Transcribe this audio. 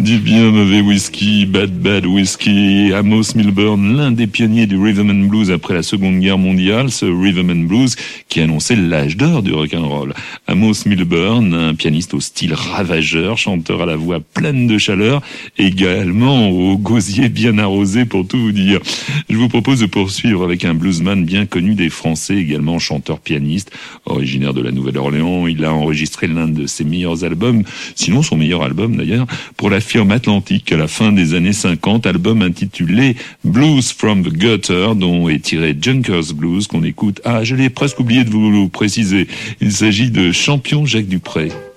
Du bien mauvais whisky, bad whisky. Amos Milburn, l'un des pionniers du rhythm and blues après la Seconde Guerre mondiale, ce rhythm and blues qui annonçait l'âge d'or du rock'n'roll. Amos Milburn, un pianiste au style ravageur, chanteur à la voix pleine de chaleur, également au gosier bien arrosé pour tout vous dire. Je vous propose de poursuivre avec un bluesman bien connu des Français, également chanteur-pianiste, originaire de la Nouvelle-Orléans. Il a enregistré l'un de ses meilleurs albums, sinon son meilleur album d'ailleurs, pour la firme Atlantique à la fin des années 50, album intitulé Blues from the Gutter, dont est tiré Junkers Blues qu'on écoute. Ah, je l'ai presque oublié de vous le préciser. Il s'agit de Champion Jacques Dupray.